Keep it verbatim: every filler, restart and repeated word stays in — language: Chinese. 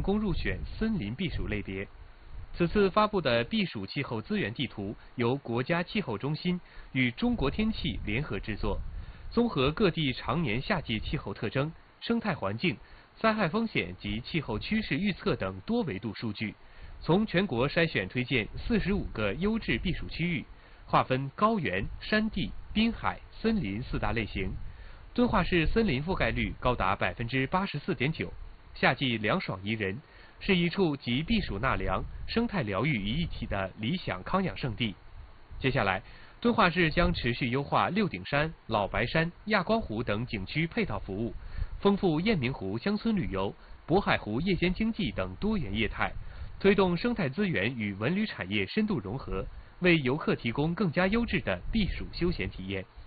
功入选森林避暑类别。此次发布的避暑气候资源地图由国家气候中心与中国天气联合制作，综合各地常年夏季气候特征、生态环境、灾害风险及气候趋势预测等多维度数据，从全国筛选推荐四十五个优质避暑区域，划分高原、山地、滨海、森林四大类型。敦化市森林覆盖率高达百分之八十四点九，夏季凉爽宜人，是一处集避暑纳凉、生态疗愈于一体的理想康养胜地。接下来，敦化市将持续优化六顶山、老白山、亚光湖等景区配套服务，丰富雁鸣湖乡村旅游、渤海湖夜间经济等多元业态，推动生态资源与文旅产业深度融合，为游客提供更加优质的避暑休闲体验。